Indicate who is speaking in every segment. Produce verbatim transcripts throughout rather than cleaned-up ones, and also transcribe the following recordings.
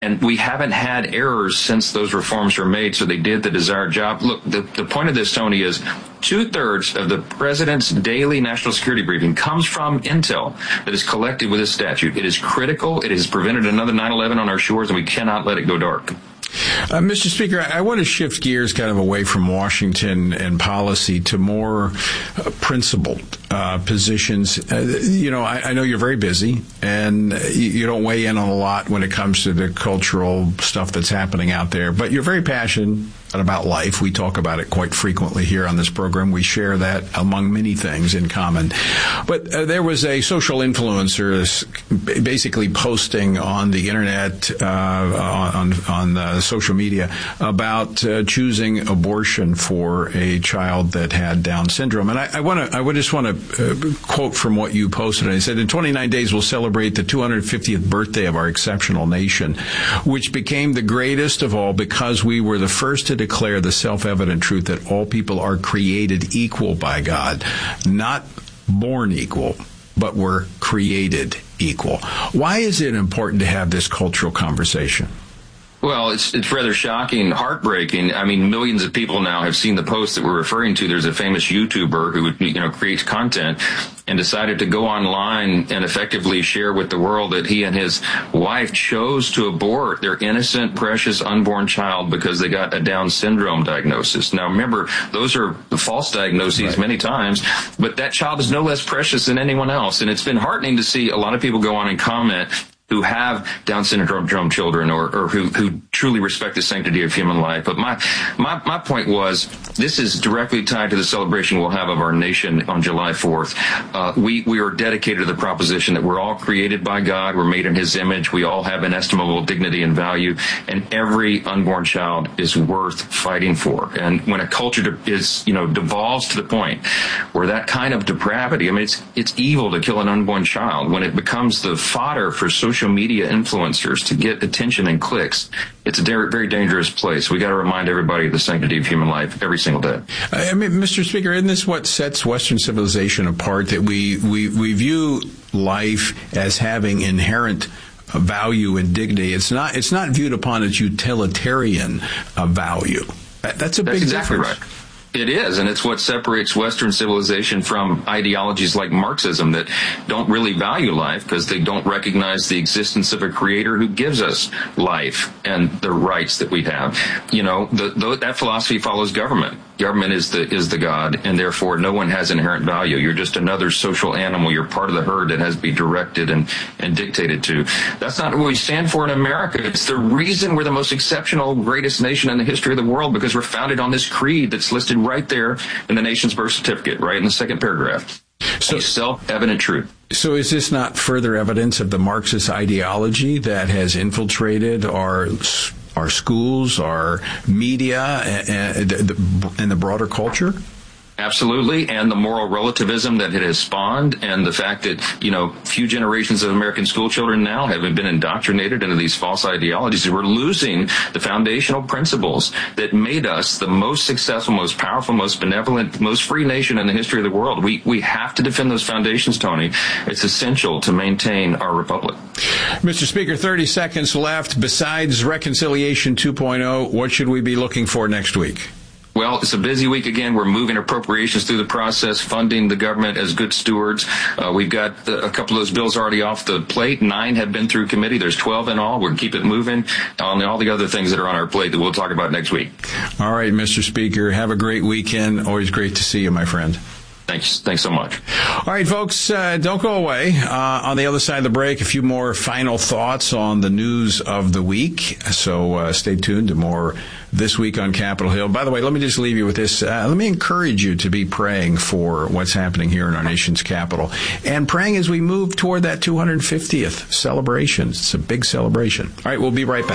Speaker 1: And we haven't had errors since those reforms were made, so they did the desired job. Look, the, the point of this, Tony, is two-thirds of the president's daily national security briefing comes from intel that is collected with this statute. It is critical. It has prevented another nine eleven on our shores, and we cannot let it go dark.
Speaker 2: Uh, Mister Speaker, I want to shift gears kind of away from Washington and policy to more uh, principled uh, positions. Uh, you know, I, I know you're very busy, and you, you don't weigh in on a lot when it comes to the cultural stuff that's happening out there, but you're very passionate about life. We talk about it quite frequently here on this program. We share that among many things in common. But uh, there was a social influencer basically posting on the internet, uh, on, on uh, social media, about uh, choosing abortion for a child that had Down syndrome. And I, I want to, I would just want to uh, quote from what you posted. I said, in twenty-nine days, we'll celebrate the two hundred fiftieth birthday of our exceptional nation, which became the greatest of all because we were the first to declare the self-evident truth that all people are created equal by God, not born equal, but were created equal. Why is it important to have this cultural conversation?
Speaker 1: Well, it's it's rather shocking, heartbreaking. I mean, millions of people now have seen the post that we're referring to. There's a famous YouTuber who, you know, creates content and decided to go online and effectively share with the world that he and his wife chose to abort their innocent, precious, unborn child because they got a Down syndrome diagnosis. Now, remember, those are false diagnoses right. many times, but that child is no less precious than anyone else. And it's been heartening to see a lot of people go on and comment who have Down syndrome children or, or who, who truly respect the sanctity of human life. But my, my, my point was, this is directly tied to the celebration we'll have of our nation on July fourth. Uh, we, we are dedicated to the proposition that we're all created by God. We're made in his image. We all have inestimable dignity and value, and every unborn child is worth fighting for. And when a culture is, you know, devolves to the point where that kind of depravity, I mean, it's, it's evil to kill an unborn child. When it becomes the fodder for social media influencers to get attention and clicks, it's a very dangerous place. We got to remind everybody of the sanctity of human life every single day.
Speaker 2: I mean, Mister Speaker, isn't this what sets Western civilization apart? That we we, we view life as having inherent value and dignity. It's not it's not viewed upon as utilitarian uh, value. That's a
Speaker 1: That's
Speaker 2: big
Speaker 1: exactly
Speaker 2: difference.
Speaker 1: Right. It is, and it's what separates Western civilization from ideologies like Marxism that don't really value life because they don't recognize the existence of a creator who gives us life and the rights that we have. You know, the, the, that philosophy follows government. Government is the is the God, and therefore no one has inherent value. You're just another social animal. You're part of the herd that has to be directed and, and dictated to. That's not what we stand for in America. It's the reason we're the most exceptional, greatest nation in the history of the world, because we're founded on this creed that's listed right there in the nation's birth certificate, right in the second paragraph. So, a self-evident truth.
Speaker 2: So is this not further evidence of the Marxist ideology that has infiltrated our our schools, our media, and, and the broader culture?
Speaker 1: Absolutely, and the moral relativism that it has spawned, and the fact that, you know, few generations of American school children now have been indoctrinated into these false ideologies. We're losing the foundational principles that made us the most successful, most powerful, most benevolent, most free nation in the history of the world. We we have to defend those foundations, Tony. It's essential to maintain our republic.
Speaker 2: Mister Speaker, thirty seconds left. Besides Reconciliation two point oh, what should we be looking for next week?
Speaker 1: Well, it's a busy week again. We're moving appropriations through the process, funding the government as good stewards. Uh, we've got a couple of those bills already off the plate. Nine have been through committee. There's twelve in all. We'll keep it moving on all the other things that are on our plate that we'll talk about next week.
Speaker 2: All right, Mister Speaker, have a great weekend. Always great to see you, my friend.
Speaker 1: Thanks. Thanks so much.
Speaker 2: All right, folks, uh, don't go away. Uh, on the other side of the break, a few more final thoughts on the news of the week. So uh, stay tuned to more This Week on Capitol Hill. By the way, let me just leave you with this. Uh, let me encourage you to be praying for what's happening here in our nation's capital, and praying as we move toward that two hundred fiftieth celebration. It's a big celebration. All right, we'll be right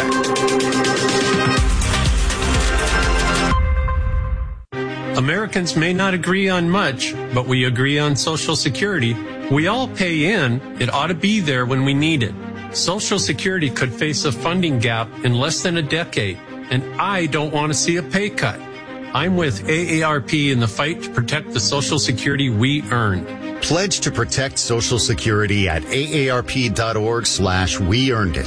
Speaker 2: back.
Speaker 3: Americans may not agree on much, but we agree on Social Security. We all pay in. It ought to be there when we need it. Social Security could face a funding gap in less than a decade, and I don't want to see a pay cut. I'm with A A R P in the fight to protect the Social Security we earned.
Speaker 4: Pledge to protect Social Security at A A R P dot org slash we earned it.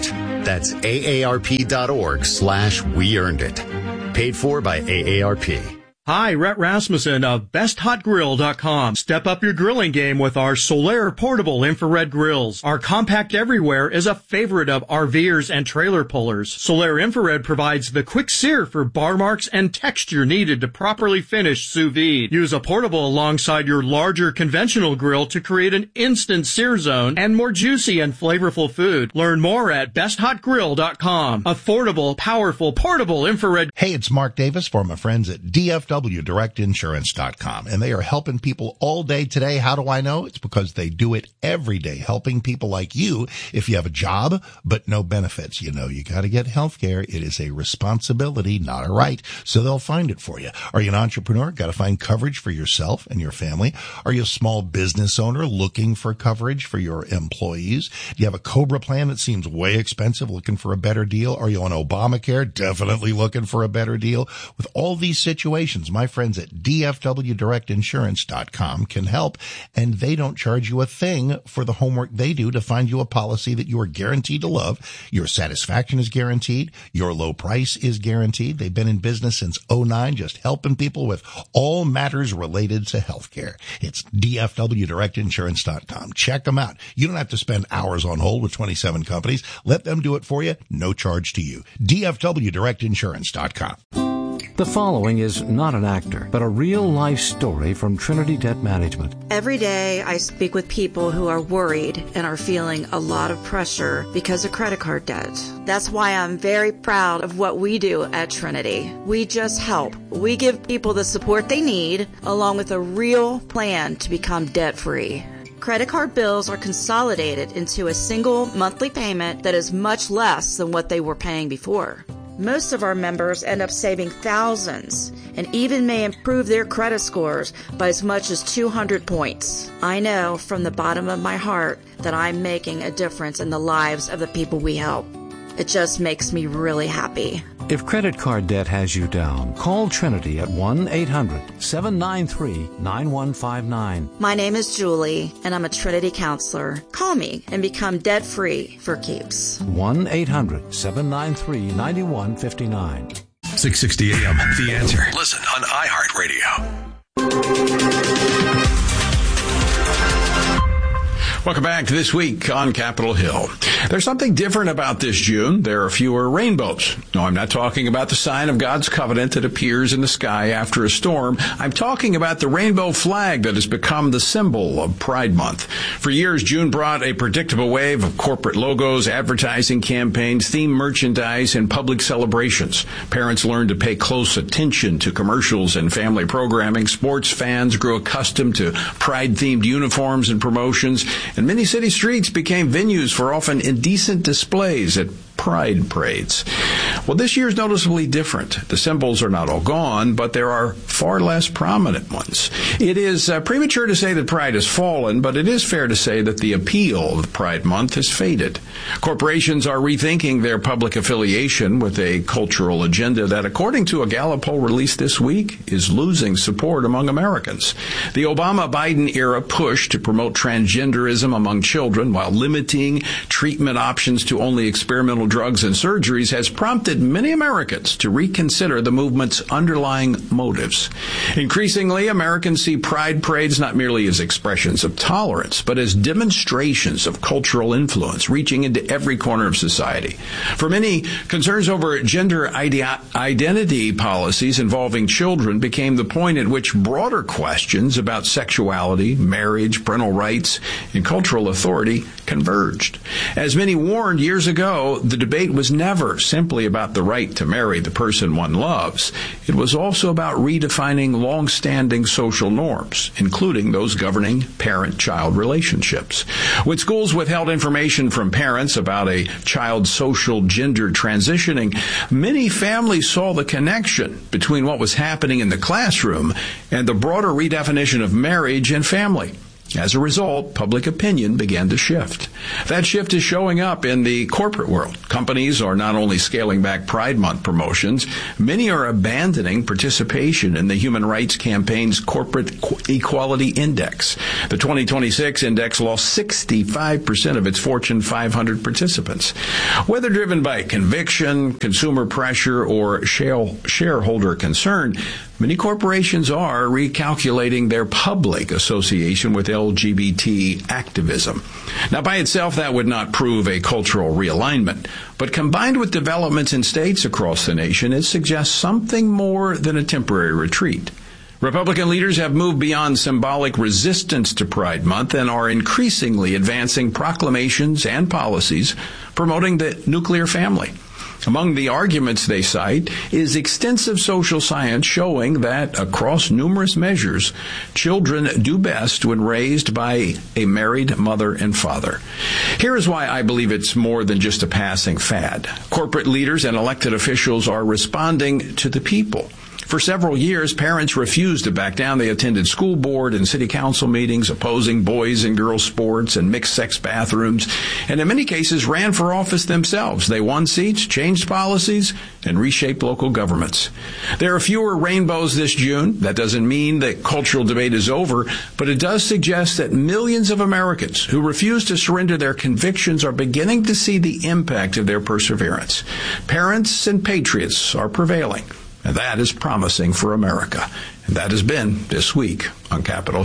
Speaker 4: That's A A R P dot org slash we earned it. Paid for by A A R P.
Speaker 5: Hi, Rhett Rasmussen of best hot grill dot com. Step up your grilling game with our Solaire portable infrared grills. Our compact everywhere is a favorite of RVers and trailer pullers. Solaire infrared provides the quick sear for bar marks and texture needed to properly finish sous vide. Use a portable alongside your larger conventional grill to create an instant sear zone and more juicy and flavorful food. Learn more at best hot grill dot com. Affordable, powerful, portable infrared.
Speaker 6: Hey, it's Mark Davis for my friends at D F W direct insurance dot com, and they are helping people all day today. How do I know? It's because they do it every day, helping people like you. If you have a job but no benefits, you know you got to get health care. It is a responsibility, not a right, so they'll find it for you. Are you an entrepreneur? Got to find coverage for yourself and your family. Are you a small business owner looking for coverage for your employees? Do you have a COBRA plan that seems way expensive, looking for a better deal? Are you on Obamacare? Definitely looking for a better deal. With all these situations, my friends at D F W direct insurance dot com can help, and they don't charge you a thing for the homework they do to find you a policy that you are guaranteed to love. Your satisfaction is guaranteed. Your low price is guaranteed. They've been in business since oh nine, just helping people with all matters related to healthcare. It's D F W direct insurance dot com. Check them out. You don't have to spend hours on hold with twenty-seven companies. Let them do it for you. No charge to you. D F W direct insurance dot com.
Speaker 7: The following is not an actor, but a real-life story from Trinity Debt Management.
Speaker 8: Every day I speak with people who are worried and are feeling a lot of pressure because of credit card debt. That's why I'm very proud of what we do at Trinity. We just help. We give people the support they need, along with a real plan to become debt-free. Credit card bills are consolidated into a single monthly payment that is much less than what they were paying before. Most of our members end up saving thousands and even may improve their credit scores by as much as two hundred points. I know from the bottom of my heart that I'm making a difference in the lives of the people we help. It just makes me really happy.
Speaker 7: If credit card debt has you down, call Trinity at one eight hundred seven nine three nine one five nine.
Speaker 8: My name is Julie, and I'm a Trinity counselor. Call me and become debt-free for keeps.
Speaker 7: one eight hundred seven nine three nine one five nine.
Speaker 9: six sixty A M, The Answer. Listen on iHeartRadio.
Speaker 2: Welcome back to This Week on Capitol Hill. There's something different about this June. There are fewer rainbows. No, I'm not talking about the sign of God's covenant that appears in the sky after a storm. I'm talking about the rainbow flag that has become the symbol of Pride Month. For years, June brought a predictable wave of corporate logos, advertising campaigns, themed merchandise, and public celebrations. Parents learned to pay close attention to commercials and family programming. Sports fans grew accustomed to Pride-themed uniforms and promotions. And many city streets became venues for often indecent displays at pride parades. Well, this year is noticeably different. The symbols are not all gone, but there are far less prominent ones. It is uh, premature to say that pride has fallen, but it is fair to say that the appeal of Pride Month has faded. Corporations are rethinking their public affiliation with a cultural agenda that, according to a Gallup poll released this week, is losing support among Americans. The Obama-Biden era push to promote transgenderism among children while limiting treatment options to only experimental drugs and surgeries has prompted many Americans to reconsider the movement's underlying motives. Increasingly, Americans see pride parades not merely as expressions of tolerance, but as demonstrations of cultural influence reaching into every corner of society. For many, concerns over gender ide- identity policies involving children became the point at which broader questions about sexuality, marriage, parental rights, and cultural authority converged. As many warned years ago, the debate was never simply about the right to marry the person one loves. It was also about redefining long-standing social norms, including those governing parent-child relationships. When schools withheld information from parents about a child's social gender transitioning, many families saw the connection between what was happening in the classroom and the broader redefinition of marriage and family. As a result, public opinion began to shift. That shift is showing up in the corporate world. Companies are not only scaling back Pride Month promotions, many are abandoning participation in the Human Rights Campaign's Corporate Equality Index. The twenty twenty-six index lost sixty-five percent of its Fortune five hundred participants. Whether driven by conviction, consumer pressure, or shareholder concern, many corporations are recalculating their public association with L G B T activism. Now, by itself, that would not prove a cultural realignment, but combined with developments in states across the nation, it suggests something more than a temporary retreat. Republican leaders have moved beyond symbolic resistance to Pride Month and are increasingly advancing proclamations and policies promoting the nuclear family. Among the arguments they cite is extensive social science showing that, across numerous measures, children do best when raised by a married mother and father. Here is why I believe it's more than just a passing fad. Corporate leaders and elected officials are responding to the people. For several years, parents refused to back down. They attended school board and city council meetings opposing boys and girls sports and mixed-sex bathrooms, and in many cases ran for office themselves. They won seats, changed policies, and reshaped local governments. There are fewer rainbows this June. That doesn't mean that cultural debate is over, but it does suggest that millions of Americans who refuse to surrender their convictions are beginning to see the impact of their perseverance. Parents and patriots are prevailing. And that is promising for America. And that has been This Week on Capitol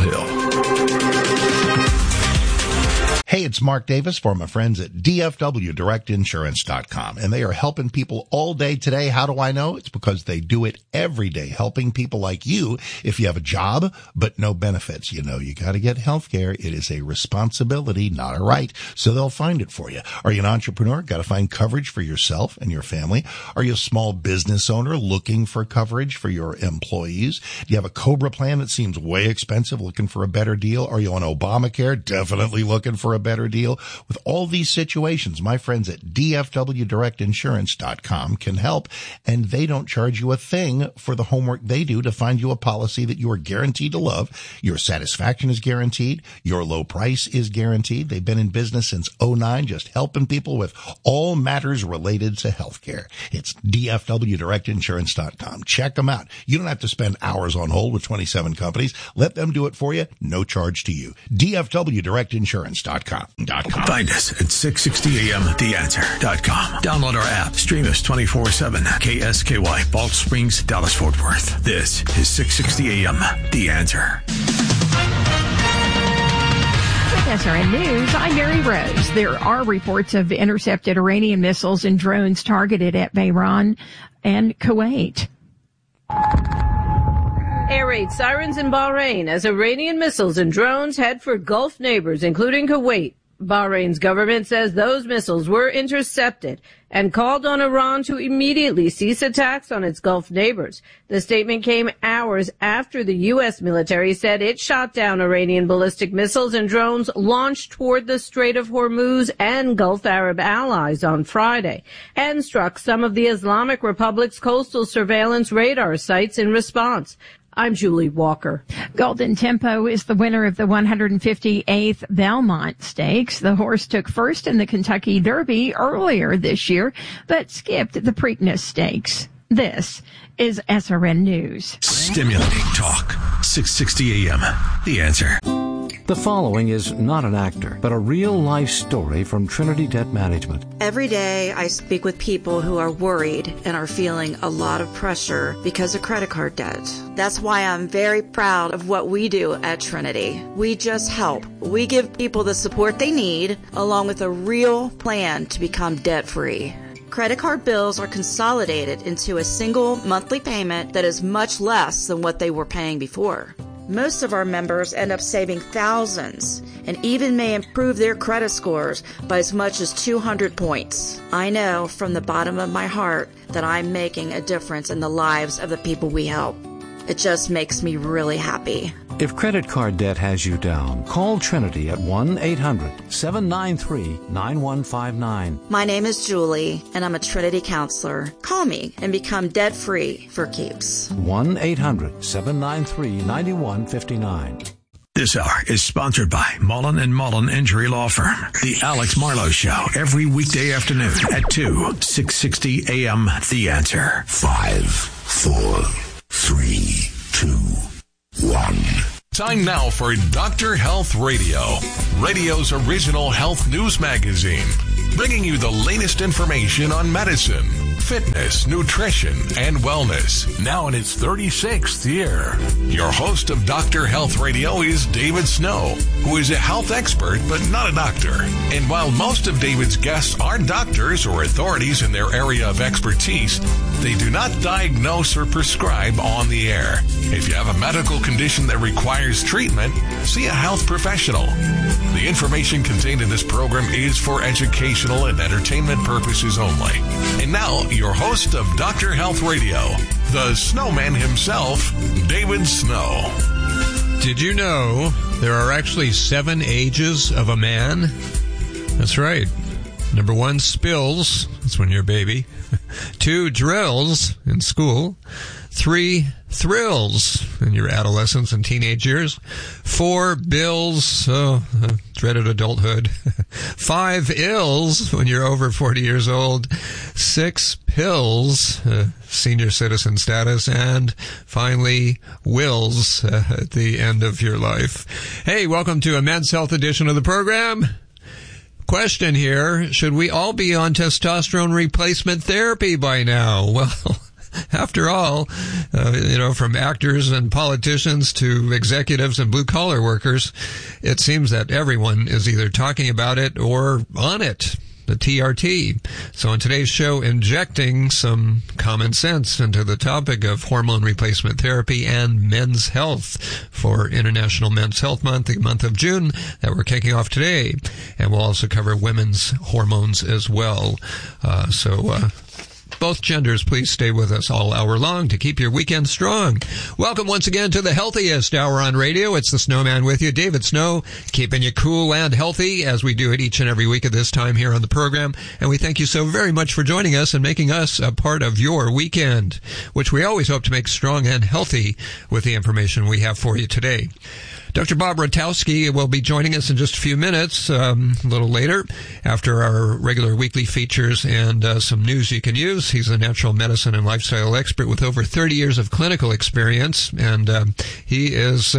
Speaker 2: Hill.
Speaker 6: Hey, it's Mark Davis for my friends at D F W Direct Insurance dot com, and they are helping people all day today. How do I know? It's because they do it every day, helping people like you. If you have a job but no benefits, you know you got to get health care. It is a responsibility, not a right, so they'll find it for you. Are you an entrepreneur? Got to find coverage for yourself and your family. Are you a small business owner looking for coverage for your employees? Do you have a COBRA plan that seems way expensive, looking for a better deal? Are you on Obamacare? Definitely looking for a better deal. With all these situations, my friends at D F W Direct Insurance dot com can help, and they don't charge you a thing for the homework they do to find you a policy that you are guaranteed to love. Your satisfaction is guaranteed. Your low price is guaranteed. They've been in business since oh nine, just helping people with all matters related to healthcare. It's D F W Direct Insurance dot com. Check them out. You don't have to spend hours on hold with twenty-seven companies. Let them do it for you. No charge to you. D F W Direct Insurance dot com.
Speaker 9: Find us at six sixty A M the answer dot com. Download our app. Stream us twenty-four seven. K S K Y, Balch Springs, Dallas, Fort Worth. This is six sixty A M The Answer.
Speaker 10: With S R N News, I'm Mary Rose. There are reports of intercepted Iranian missiles and drones targeted at Bahrain and Kuwait.
Speaker 11: Air raid sirens in Bahrain as Iranian missiles and drones head for Gulf neighbors, including Kuwait. Bahrain's government says those missiles were intercepted and called on Iran to immediately cease attacks on its Gulf neighbors. The statement came hours after the U S military said it shot down Iranian ballistic missiles and drones launched toward the Strait of Hormuz and Gulf Arab allies on Friday, and struck some of the Islamic Republic's coastal surveillance radar sites in response. I'm Julie Walker.
Speaker 10: Golden Tempo is the winner of the one hundred fifty-eighth Belmont Stakes. The horse took first in the Kentucky Derby earlier this year, but skipped the Preakness Stakes. This is S R N News.
Speaker 9: Stimulating talk. six sixty A M The Answer.
Speaker 7: The following is not an actor, but a real-life story from Trinity Debt Management.
Speaker 8: Every day I speak with people who are worried and are feeling a lot of pressure because of credit card debt. That's why I'm very proud of what we do at Trinity. We just help. We give people the support they need, along with a real plan to become debt-free. Credit card bills are consolidated into a single monthly payment that is much less than what they were paying before. Most of our members end up saving thousands and even may improve their credit scores by as much as two hundred points. I know from the bottom of my heart that I'm making a difference in the lives of the people we help. It just makes me really happy.
Speaker 7: If credit card debt has you down, call Trinity at one eight hundred seven nine three nine one five nine.
Speaker 8: My name is Julie, and I'm a Trinity counselor. Call me and become debt-free for keeps.
Speaker 7: one eight hundred seven nine three nine one five nine.
Speaker 9: This hour is sponsored by Mullen and Mullen Injury Law Firm. The Alex Marlowe Show, every weekday afternoon at two, six sixty A M. The Answer.
Speaker 12: Five, four, three, two, one.
Speaker 13: Time now for Doctor Health Radio, radio's original health news magazine, bringing you the latest information on medicine, fitness, nutrition, and wellness. Now in its thirty-sixth year. Your host of Doctor Health Radio is David Snow, who is a health expert but not a doctor. And while most of David's guests are doctors or authorities in their area of expertise, they do not diagnose or prescribe on the air. If you have a medical condition that requires treatment, see a health professional. The information contained in this program is for educational and entertainment purposes only. And now, your host of Doctor Health Radio, the snowman himself, David Snow.
Speaker 14: Did you know there are actually seven ages of a man? That's right. Number one, spills. That's when you're a baby. Two, drills in school. Three, thrills in your adolescence and teenage years. Four, bills, oh, uh, dreaded adulthood. Five, ills when you're over forty years old. Six, pills, uh, senior citizen status. And finally, wills uh, at the end of your life. Hey, welcome to a Men's Health edition of the program. Question here, should we all be on testosterone replacement therapy by now? Well, after all, uh, you know, from actors and politicians to executives and blue-collar workers, it seems that everyone is either talking about it or on it, the T R T. So in today's show, injecting some common sense into the topic of hormone replacement therapy and men's health for International Men's Health Month, the month of June that we're kicking off today. And we'll also cover women's hormones as well. Uh, so, uh, both genders, please stay with us all hour long to keep your weekend strong. Welcome once again to the healthiest hour on radio. It's the Snowman with you, David Snow, keeping you cool and healthy as we do it each and every week at this time here on the program. And we thank you so very much for joining us and making us a part of your weekend, which we always hope to make strong and healthy with the information we have for you today. Doctor Bob Rotowski will be joining us in just a few minutes, um, a little later, after our regular weekly features and uh, some news you can use. He's a natural medicine and lifestyle expert with over thirty years of clinical experience, and um, he is, uh,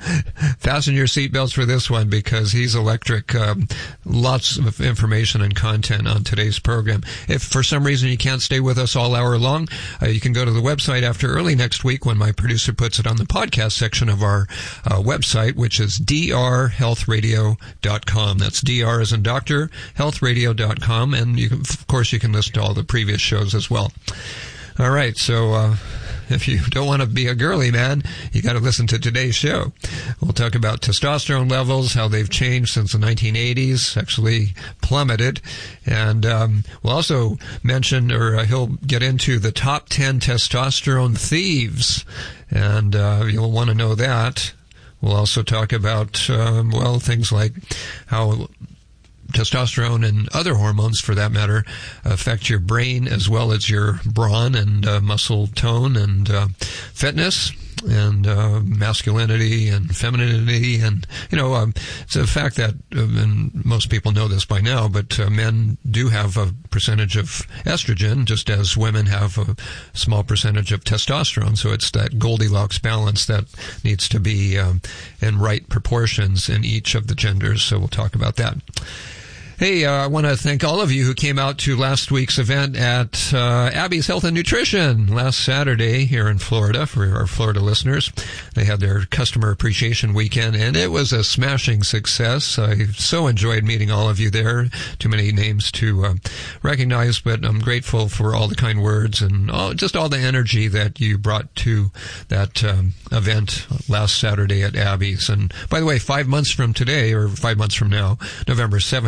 Speaker 14: fasten your seatbelts for this one because he's electric. Um, lots of information and content on today's program. If for some reason you can't stay with us all hour long, uh, you can go to the website after early next week when my producer puts it on the podcast section of our uh, website, which is d r health radio dot com. That's D R as in doctor, health radio dot com. And you can, of course, you can listen to all the previous shows as well. All right. So, uh, if you don't want to be a girly man, you got to listen to today's show. We'll talk about testosterone levels, how they've changed since the nineteen eighties, actually plummeted. And um, we'll also mention, or uh, he'll get into the top ten testosterone thieves. And uh, you'll want to know that. We'll also talk about, um, well, things like how testosterone and other hormones, for that matter, affect your brain as well as your brawn and uh, muscle tone and uh, fitness and uh, masculinity and femininity. And, you know, um, it's a fact that, uh, and most people know this by now, but uh, men do have a percentage of estrogen, just as women have a small percentage of testosterone. So it's that Goldilocks balance that needs to be um, in right proportions in each of the genders. So we'll talk about that. Hey, uh, I want to thank all of you who came out to last week's event at uh, Abby's Health and Nutrition last Saturday here in Florida for our Florida listeners. They had their customer appreciation weekend, and it was a smashing success. I so enjoyed meeting all of you there. Too many names to uh, recognize, but I'm grateful for all the kind words and all, just all the energy that you brought to that um, event last Saturday at Abby's. And by the way, five months from today, or five months from now, November seventh, actually,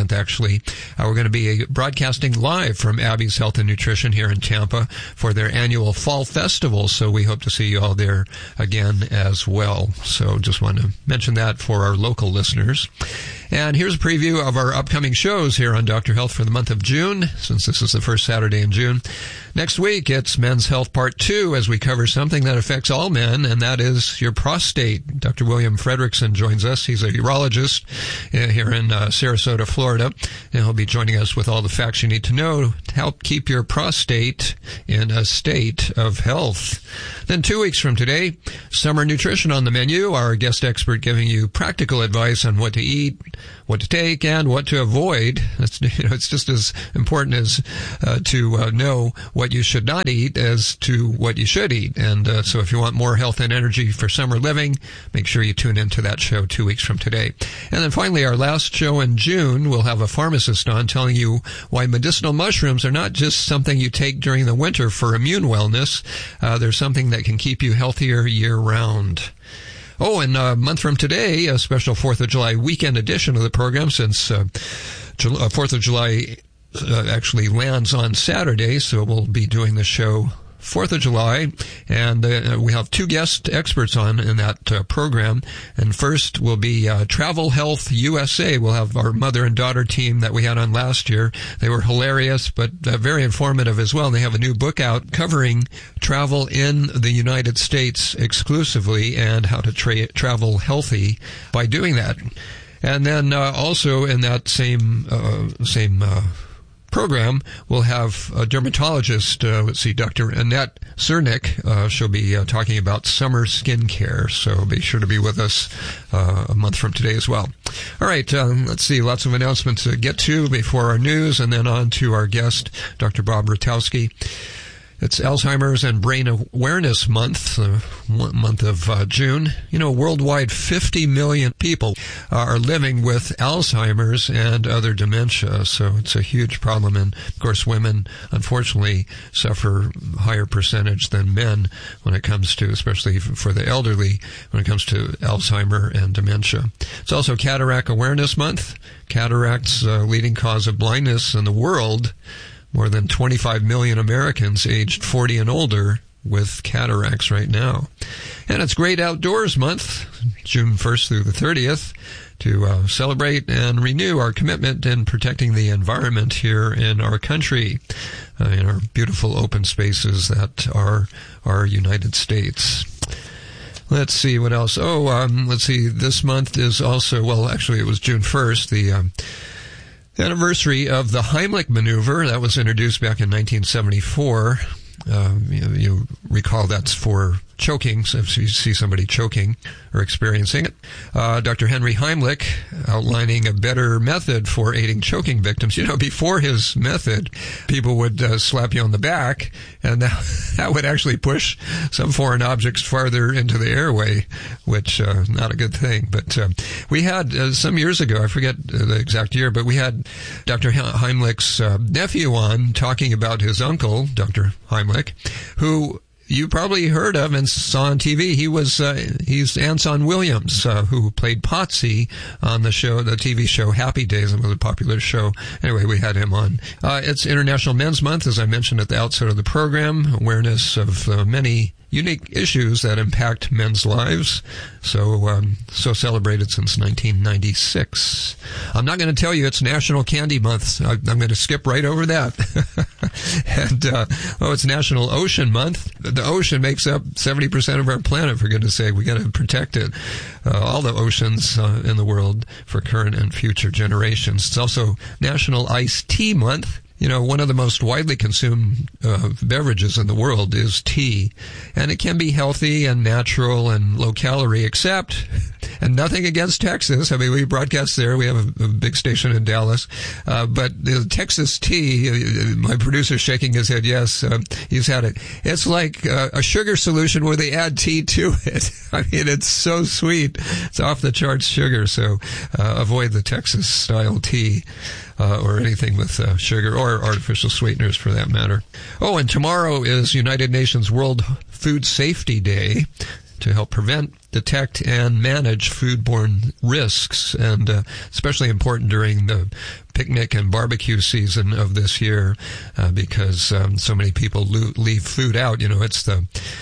Speaker 14: briefly. Uh, we're going to be broadcasting live from Abby's Health and Nutrition here in Tampa for their annual Fall Festival, so we hope to see you all there again as well. So just want to mention that for our local listeners. And here's a preview of our upcoming shows here on Doctor Health for the month of June, since this is the first Saturday in June. Next week, it's Men's Health Part two, as we cover something that affects all men, and that is your prostate. Doctor William Fredrickson joins us. He's a urologist here in uh, Sarasota, Florida, and he'll be joining us with all the facts you need to know to help keep your prostate in a state of health. Then two weeks from today, summer nutrition on the menu. Our guest expert giving you practical advice on what to eat, what to take, and what to avoid. It's, you know, it's just as important as uh, to uh, know what you should not eat as to what you should eat. And uh, so if you want more health and energy for summer living, make sure you tune into that show two weeks from today. And then finally, our last show in June, we'll have a pharmacist on telling you why medicinal mushrooms are not just something you take during the winter for immune wellness. Uh, they're something that can keep you healthier year-round. Oh, and a month from today, a special fourth of July weekend edition of the program, since uh, fourth of July uh, actually lands on Saturday, so we'll be doing the show fourth of July, and uh, we have two guest experts on in that uh, program. And first will be uh, Travel Health U S A. We'll have our mother and daughter team that we had on last year. They were hilarious, but uh, very informative as well. And they have a new book out covering travel in the United States exclusively and how to tra- travel healthy by doing that. And then uh, also in that same uh, same uh program, we'll have a dermatologist, uh, let's see, Doctor Annette Cernick. Uh, she'll be uh, talking about summer skincare, so be sure to be with us uh, a month from today as well. All right, um, let's see, lots of announcements to get to before our news, and then on to our guest, Doctor Bob Rutowski. It's Alzheimer's and Brain Awareness Month, uh, month of uh, June. You know, worldwide, fifty million people are living with Alzheimer's and other dementia, so it's a huge problem. And, of course, women, unfortunately, suffer a higher percentage than men when it comes to, especially for the elderly, when it comes to Alzheimer and dementia. It's also Cataract Awareness Month. Cataract's uh, leading cause of blindness in the world. More than twenty-five million Americans aged forty and older with cataracts right now. And it's Great Outdoors Month, June first through the thirtieth, to uh, celebrate and renew our commitment in protecting the environment here in our country, uh, in our beautiful open spaces that are our United States. Let's see what else. Oh, um, let's see. This month is also, well, actually it was June first, the um, anniversary of the Heimlich maneuver that was introduced back in nineteen seventy-four. Uh, you, you recall that's for choking, so if you see somebody choking or experiencing it. Uh, Doctor Henry Heimlich outlining a better method for aiding choking victims. You know, before his method, people would uh, slap you on the back, and that, that would actually push some foreign objects farther into the airway, which uh, not a good thing. But uh, we had, uh, some years ago, I forget the exact year, but we had Doctor Heimlich's uh, nephew on talking about his uncle, Doctor Heimlich, who you probably heard of and saw on T V. He was, uh, he's Anson Williams, uh, who played Potsy on the show, the T V show Happy Days. It was a popular show. Anyway, we had him on. Uh, it's International Men's Month, as I mentioned at the outset of the program. Awareness of uh, many unique issues that impact men's lives. So, um, so celebrated since nineteen ninety-six. I'm not going to tell you it's National Candy Month. I, I'm going to skip right over that. and, uh, oh, it's National Ocean Month. The ocean makes up seventy percent of our planet, for goodness sake. We got to protect it. Uh, all the oceans uh, in the world for current and future generations. It's also National Iced Tea Month. You know, one of the most widely consumed uh, beverages in the world is tea. And it can be healthy and natural and low calorie, except, and nothing against Texas. I mean, we broadcast there. We have a, a big station in Dallas. Uh, but the Texas tea, uh, my producer's shaking his head, yes, uh, he's had it. It's like uh, a sugar solution where they add tea to it. I mean, it's so sweet. It's off the charts sugar. So uh, avoid the Texas style tea. Uh, or anything with uh, sugar or artificial sweeteners for that matter. Oh, and tomorrow is United Nations World Food Safety Day. to help prevent, detect, and manage foodborne risks, and uh, especially important during the picnic and barbecue season of this year, uh, because um, so many people lo- leave food out. You know, it's the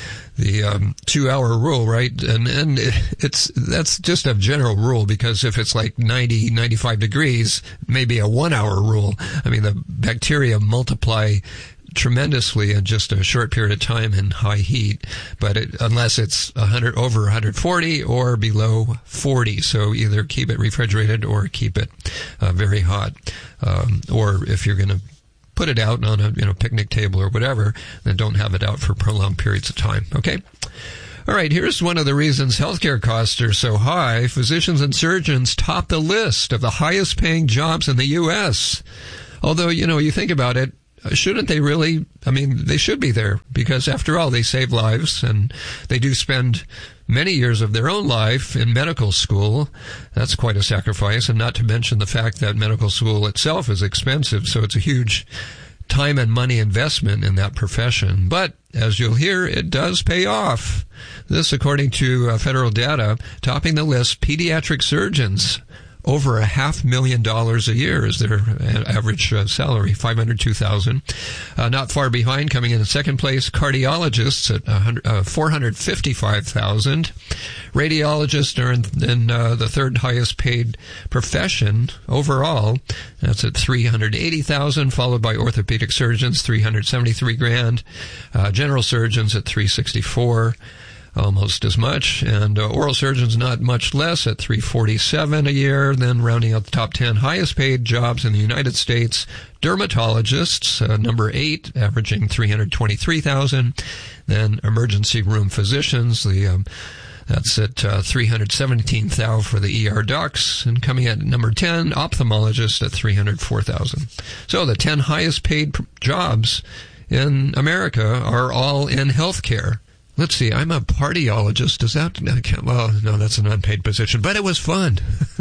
Speaker 14: the um, two-hour rule, right? And and it's that's just a general rule, because if it's like ninety, ninety-five degrees, maybe a one-hour rule. I mean, the bacteria multiply tremendously in just a short period of time in high heat, but it, unless it's one hundred over one hundred forty or below forty, so either keep it refrigerated or keep it uh, very hot, um, or if you're going to put it out on a you know picnic table or whatever, then don't have it out for prolonged periods of time. Okay. All right, here's one of the reasons healthcare costs are so high. Physicians and surgeons top the list of the highest paying jobs in the U S. Although, you know, you think about it, shouldn't they really? I mean, they should be there, because after all, they save lives, and they do spend many years of their own life in medical school. That's quite a sacrifice, and not to mention the fact that medical school itself is expensive, so it's a huge time and money investment in that profession. But as you'll hear, it does pay off. This, according to uh, federal data, topping the list, pediatric surgeons. Over a half million dollars a year is their average uh, salary, five hundred two thousand dollars. Uh, not far behind, coming in second place, cardiologists at uh, four hundred fifty-five thousand dollars. Radiologists are in, in uh, the third highest paid profession overall. That's at three hundred eighty thousand dollars, followed by orthopedic surgeons, three hundred seventy-three grand. Uh, general surgeons at three hundred sixty-four. Almost as much, and uh, oral surgeons not much less at three hundred forty-seven a year. Then rounding out the top ten highest paid jobs in the United States, dermatologists, uh, number eight, averaging three hundred twenty-three thousand. Then emergency room physicians, the um, that's at uh, three hundred seventeen thousand for the E R docs, and coming at number ten, ophthalmologists at three hundred four thousand. So the ten highest paid pr- jobs in America are all in healthcare. Let's see, I'm a cardiologist. Does that, well, no, that's an unpaid position, but it was fun.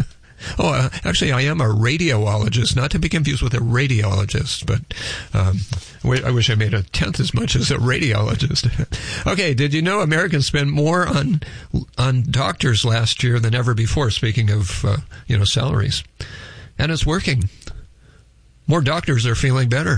Speaker 14: oh, uh, actually, I am a radiologist, not to be confused with a radiologist, but um, I wish I made a tenth as much as a radiologist. Okay, did you know Americans spent more on on doctors last year than ever before, speaking of, uh, you know, salaries? And it's working. More doctors are feeling better.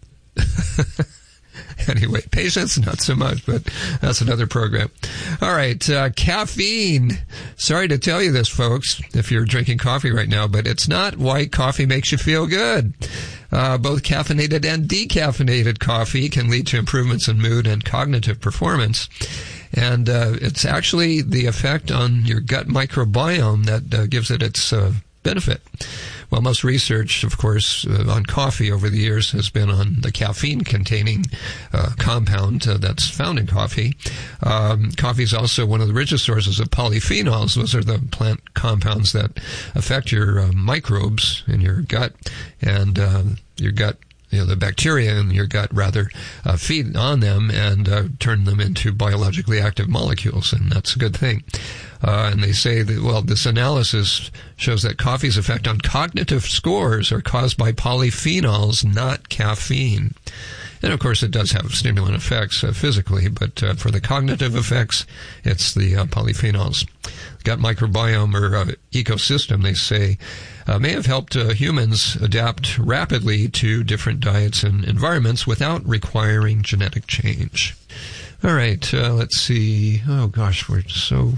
Speaker 14: Anyway, patience, not so much, but that's another program. All right, uh, caffeine. Sorry to tell you this, folks, if you're drinking coffee right now, but it's not white coffee makes you feel good. Uh, both caffeinated and decaffeinated coffee can lead to improvements in mood and cognitive performance. And uh, it's actually the effect on your gut microbiome that uh, gives it its uh, benefit. Well, most research, of course, uh, on coffee over the years has been on the caffeine-containing uh, compound uh, that's found in coffee. Um, coffee is also one of the richest sources of polyphenols. Those are the plant compounds that affect your uh, microbes in your gut, and uh, your gut, you know, the bacteria in your gut, rather, uh, feed on them and uh, turn them into biologically active molecules, and that's a good thing. Uh, and they say that, well, this analysis shows that coffee's effect on cognitive scores are caused by polyphenols, not caffeine. And, of course, it does have stimulant effects uh, physically, but uh, for the cognitive effects, it's the uh, polyphenols. Gut microbiome or uh, ecosystem, they say, uh, may have helped uh, humans adapt rapidly to different diets and environments without requiring genetic change. All right, uh, let's see. Oh, gosh, we're so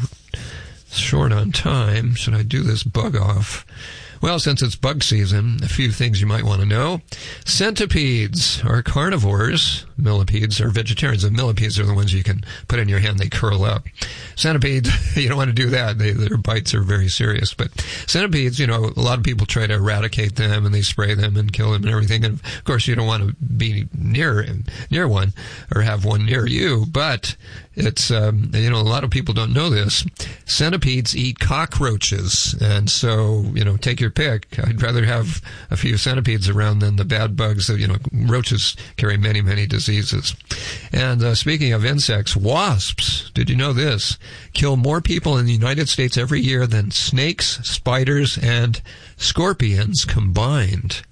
Speaker 14: short on time. Should I do this bug off? Well, since it's bug season, a few things you might want to know. Centipedes are carnivores. Millipedes are vegetarians. And millipedes are the ones you can put in your hand. They curl up. Centipedes, you don't want to do that. They, their bites are very serious. But centipedes, you know, a lot of people try to eradicate them, and they spray them and kill them and everything. And, of course, you don't want to be near near one or have one near you. But it's, um, you know, a lot of people don't know this. Centipedes eat cockroaches. And so, you know, take your pick. I'd rather have a few centipedes around than the bad bugs. You know, roaches carry many, many diseases. And uh, speaking of insects, wasps, did you know this? Kill more people in the United States every year than snakes, spiders, and scorpions combined.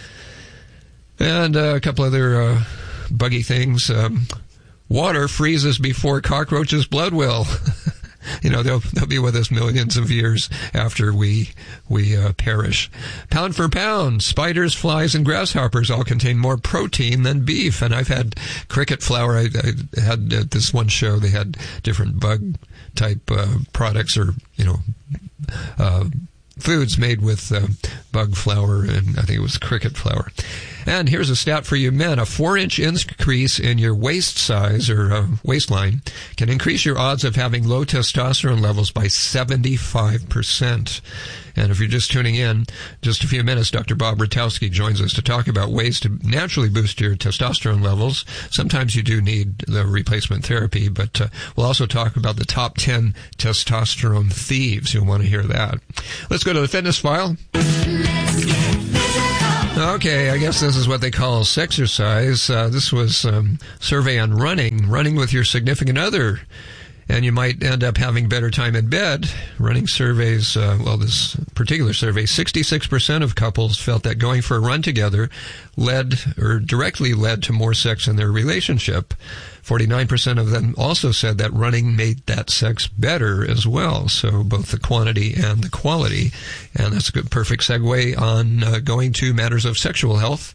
Speaker 14: And uh, a couple other uh, buggy things. Um, water freezes before cockroaches' blood will. you know, they'll they'll be with us millions of years after we we uh, perish. Pound for pound, spiders, flies, and grasshoppers all contain more protein than beef. And I've had cricket flour. I, I had at this one show, they had different bug type uh, products, or you know, uh, foods made with uh, bug flour, and I think it was cricket flour. And here's a stat for you men. A four-inch increase in your waist size or uh, waistline can increase your odds of having low testosterone levels by seventy-five percent. And if you're just tuning in, just a few minutes, Doctor Bob Ratowski joins us to talk about ways to naturally boost your testosterone levels. Sometimes you do need the replacement therapy, but uh, we'll also talk about the top ten testosterone thieves. You'll want to hear that. Let's go to the fitness file. Okay, I guess this is what they call sexercise. Uh, this was a um, survey on running, running with your significant other, and you might end up having better time in bed. Running surveys, uh, well, this particular survey, sixty-six percent of couples felt that going for a run together led or directly led to more sex in their relationship. forty-nine percent of them also said that running made that sex better as well. So both the quantity and the quality. And that's a good, perfect segue on uh, going to matters of sexual health.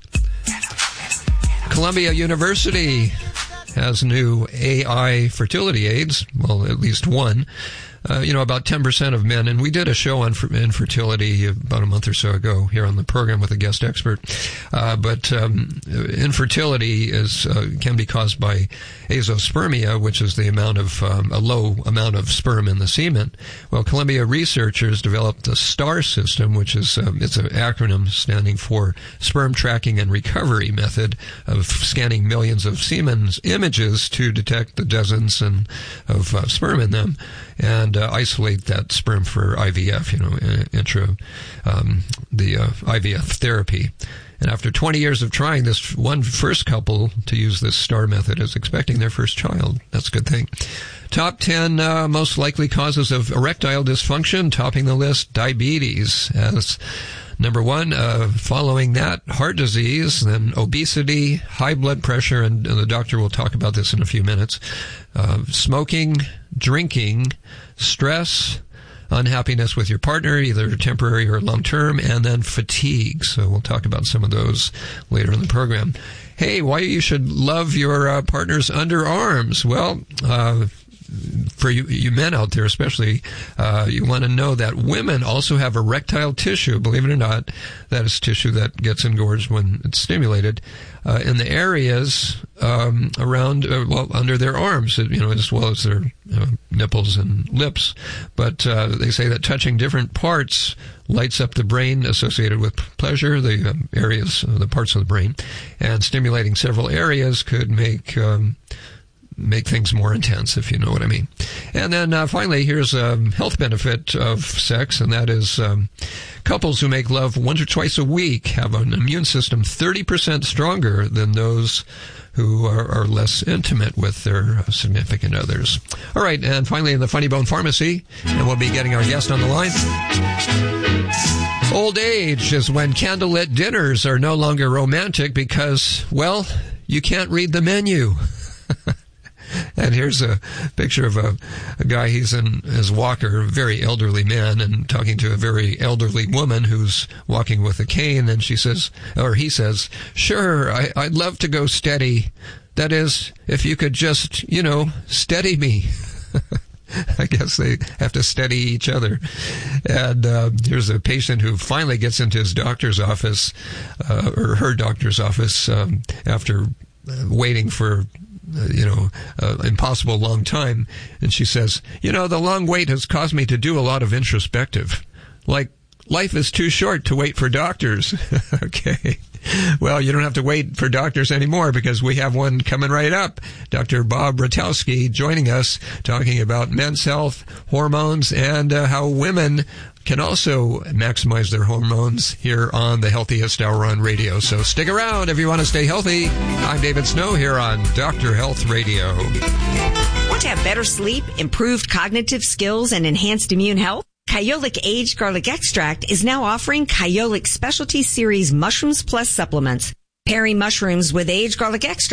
Speaker 14: Columbia University has new A I fertility aids. Well, at least one. Uh, you know, about ten percent of men, and we did a show on infertility about a month or so ago here on the program with a guest expert. Uh, but um, infertility is uh, can be caused by azoospermia, which is the amount of um, a low amount of sperm in the semen. Well, Columbia researchers developed the STAR system, which is um, it's an acronym standing for Sperm Tracking and Recovery Method, of scanning millions of semen's images to detect the dozens and of uh, sperm in them, and uh, isolate that sperm for I V F, you know, intro, um, the uh, I V F therapy. And after twenty years of trying, this one first couple to use this STAR method is expecting their first child. That's a good thing. Top ten uh, most likely causes of erectile dysfunction, topping the list, diabetes as number one. Uh, following that, heart disease, then obesity, high blood pressure, and, and the doctor will talk about this in a few minutes. Uh, smoking, drinking, stress, unhappiness with your partner, either temporary or long-term, and then fatigue. So we'll talk about some of those later in the program. Hey, why you should love your uh, partner's underarms? Well, uh, for you, you men out there especially, uh, you want to know that women also have erectile tissue, believe it or not. That is tissue that gets engorged when it's stimulated uh, in the areas um, around, uh, well, under their arms, you know, as well as their uh, nipples and lips. But uh, they say that touching different parts lights up the brain associated with pleasure, the um, areas, uh, the parts of the brain, and stimulating several areas could make um, make things more intense, if you know what I mean. And then uh, finally, here's a health benefit of sex, and that is um, couples who make love once or twice a week have an immune system thirty percent stronger than those who are, are less intimate with their significant others. All right, and finally in the Funny Bone Pharmacy, and we'll be getting our guest on the line. Old age is when candlelit dinners are no longer romantic because, well, you can't read the menu. And here's a picture of a, a guy, he's in his walker, a very elderly man, and talking to a very elderly woman who's walking with a cane, and she says, or he says, sure, I, I'd love to go steady. That is, if you could just, you know, steady me. I guess they have to steady each other. And uh, here's a patient who finally gets into his doctor's office, uh, or her doctor's office, um, after waiting for Uh, you know, uh, impossible long time. And she says, you know, the long wait has caused me to do a lot of introspective. Like, life is too short to wait for doctors. Okay. Well, you don't have to wait for doctors anymore because we have one coming right up. Doctor Bob Ratowski joining us, talking about men's health, hormones, and uh, how women can also maximize their hormones here on the Healthiest Hour on radio. So stick around if you want to stay healthy. I'm David Snow here on Doctor Health Radio.
Speaker 15: Want to have better sleep, improved cognitive skills, and enhanced immune health? Kyolic Aged Garlic Extract is now offering Kyolic Specialty Series Mushrooms Plus supplements. Pairing mushrooms with aged garlic extract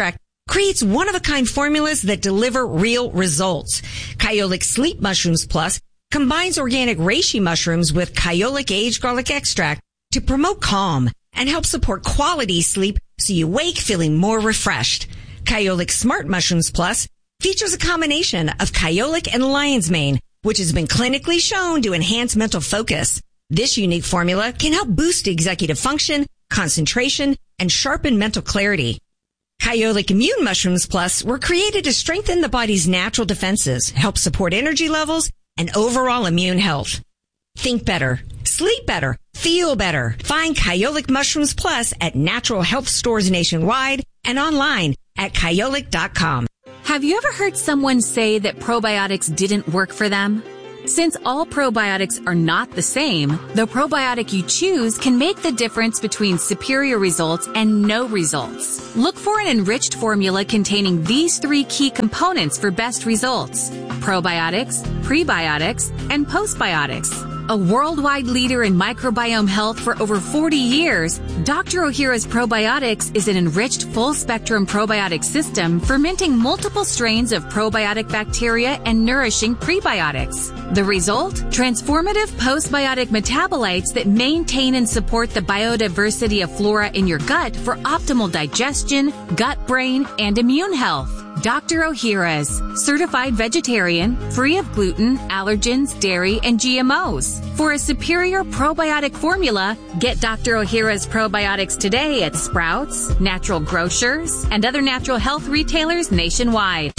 Speaker 15: creates one-of-a-kind formulas that deliver real results. Kyolic Sleep Mushrooms Plus combines organic reishi mushrooms with Kyolic aged garlic extract to promote calm and help support quality sleep so you wake feeling more refreshed. Kyolic Smart Mushrooms Plus features a combination of Kyolic and lion's mane, which has been clinically shown to enhance mental focus. This unique formula can help boost executive function, concentration, and sharpen mental clarity. Kyolic Immune Mushrooms Plus were created to strengthen the body's natural defenses, help support energy levels, and overall immune health. Think better, sleep better, feel better. Find Kyolic Mushrooms Plus at natural health stores nationwide and online at kyolic dot com.
Speaker 16: Have you ever heard someone say that probiotics didn't work for them? Since all probiotics are not the same, the probiotic you choose can make the difference between superior results and no results. Look for an enriched formula containing these three key components for best results: probiotics, prebiotics, and postbiotics. A worldwide leader in microbiome health for over forty years, Doctor Ohhira's Probiotics is an enriched full-spectrum probiotic system fermenting multiple strains of probiotic bacteria and nourishing prebiotics. The result? Transformative postbiotic metabolites that maintain and support the biodiversity of flora in your gut for optimal digestion, gut-brain, and immune health. Doctor Ohhira's, certified vegetarian, free of gluten, allergens, dairy, and G M Os. For a superior probiotic formula, get Doctor Ohhira's probiotics today at Sprouts, Natural Grocers, and other natural health retailers nationwide.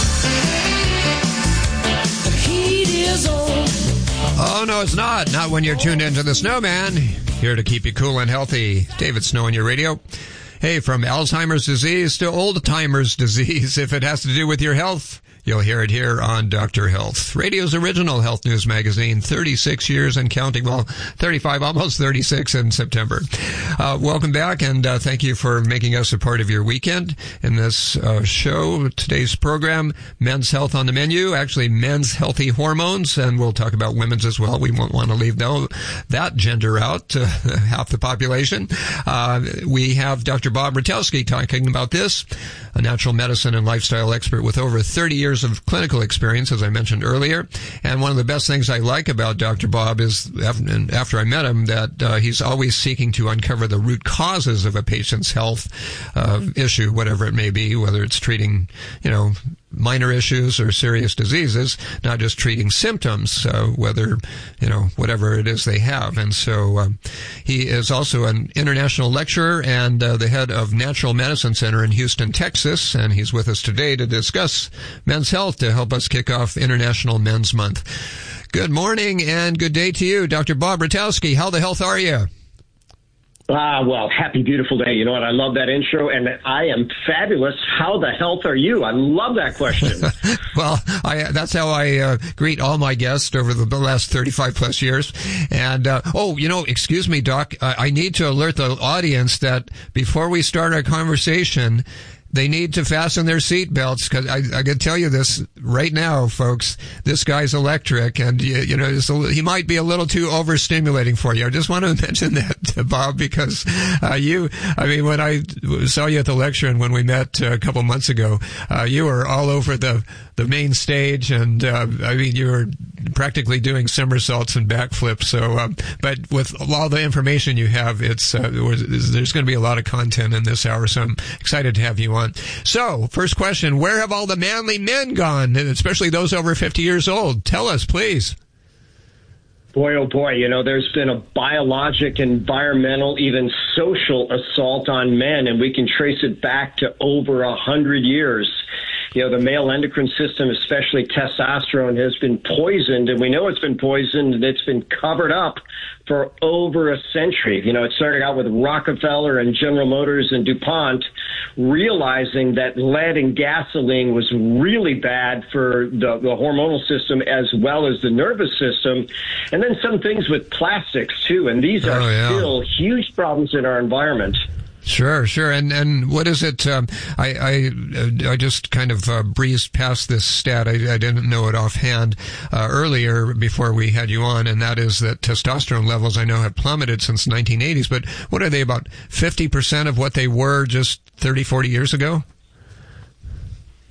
Speaker 14: Oh, no, it's not. Not when you're tuned into the Snowman. Here to keep you cool and healthy. David Snow on your radio. Hey, from Alzheimer's disease to old-timers disease, if it has to do with your health, you'll hear it here on Doctor Health, radio's original health news magazine, thirty-six years and counting. Well, thirty-five, almost thirty-six in September. Uh, welcome back, and uh, thank you for making us a part of your weekend in this uh, show. Today's program, Men's Health on the Menu, actually men's healthy hormones, and we'll talk about women's as well. We won't want to leave no, that gender out, uh, half the population. Uh, we have Doctor Bob Rutelsky talking about this, a natural medicine and lifestyle expert with over thirty years of clinical experience, as I mentioned earlier. And one of the best things I like about Doctor Bob is, after I met him, that uh, he's always seeking to uncover the root causes of a patient's health uh, issue, whatever it may be, whether it's treating, you know, minor issues or serious diseases, not just treating symptoms, uh, whether, you know, whatever it is they have. And so um, he is also an international lecturer and uh, the head of Natural Medicine Center in Houston, Texas, and he's with us today to discuss men's health to help us kick off International Men's Month. Good morning and good day to you, Doctor Bob Rutelsky. How the health are you?
Speaker 17: Ah, well, happy, beautiful day. You know what? I love that intro, and I am fabulous. How the health are you? I love that question.
Speaker 14: Well, I, that's how I uh, greet all my guests over the last thirty-five plus years. And, uh, oh, you know, excuse me, Doc, I, I need to alert the audience that before we start our conversation, they need to fasten their seatbelts, because I, I can tell you this right now, folks. This guy's electric, and you, you know it's a, he might be a little too overstimulating for you. I just want to mention that to Bob, because uh, you, I mean, when I saw you at the lecture and when we met uh, a couple months ago, uh, you were all over the the main stage, and uh, I mean, you were practically doing somersaults and backflips. So, um, but with all the information you have, it's uh, there's going to be a lot of content in this hour. So I'm excited to have you on. So, first question, where have all the manly men gone, especially those over fifty years old? Tell us, please.
Speaker 17: Boy, oh boy, you know, there's been a biologic, environmental, even social assault on men, and we can trace it back to over a hundred years. You know, the male endocrine system, especially testosterone, has been poisoned, and we know it's been poisoned, and it's been covered up for over a century. You know, it started out with Rockefeller and General Motors and DuPont realizing that lead in gasoline was really bad for the, the hormonal system as well as the nervous system. And then some things with plastics, too, and these are oh, yeah. still huge problems in our environment.
Speaker 14: Sure, sure. And and what is it? Um, I I I just kind of uh, breezed past this stat. I, I didn't know it offhand uh, earlier before we had you on, and that is that testosterone levels I know have plummeted since the nineteen eighties. But what are they, about fifty percent of what they were just thirty, forty years ago?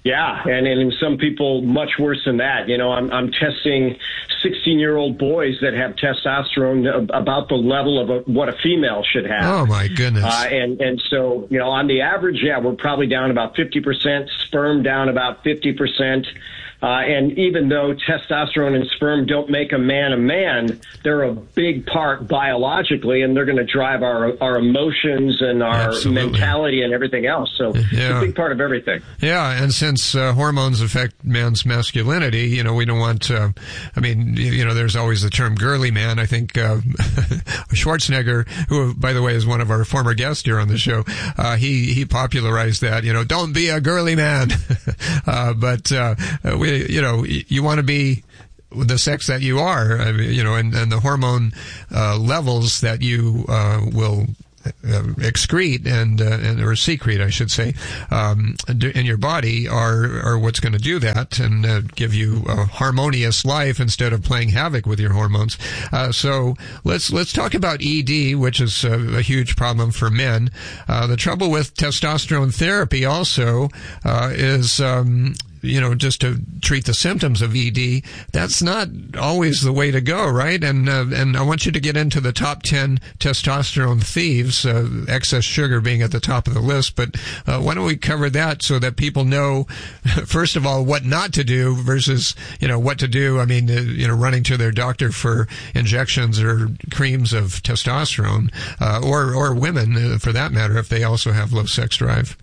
Speaker 17: Yeah, and, and in some people, much worse than that. You know, I'm, I'm testing sixteen-year-old boys that have testosterone about the level of a, what a female should have.
Speaker 14: Oh, my goodness.
Speaker 17: Uh, and, and so, you know, on the average, yeah, we're probably down about fifty percent, sperm down about fifty percent. Uh, and even though testosterone and sperm don't make a man a man, they're a big part biologically, and they're going to drive our our emotions and our Absolutely. mentality and everything else. So yeah. it's a big part of everything.
Speaker 14: Yeah, and since uh, hormones affect man's masculinity, you know, we don't want, uh, I mean, you, you know, there's always the term girly man. I think uh, Schwarzenegger, who, by the way, is one of our former guests here on the show, uh, he, he popularized that, you know, don't be a girly man. uh, but uh, we you know, you want to be the sex that you are, I mean, you know, and, and the hormone uh, levels that you uh, will uh, excrete and, uh, and or secrete, I should say, um, in your body are are what's going to do that and uh, give you a harmonious life instead of playing havoc with your hormones. Uh, so let's let's talk about E D, which is a, a huge problem for men. Uh, the trouble with testosterone therapy also uh, is. Um, you know, just to treat the symptoms of E D, that's not always the way to go, right? And uh, and I want you to get into the top ten testosterone thieves, uh, excess sugar being at the top of the list. But uh, why don't we cover that so that people know, first of all, what not to do versus, you know, what to do. I mean, uh, you know, running to their doctor for injections or creams of testosterone, uh, or, or women, uh, for that matter, if they also have low sex drive.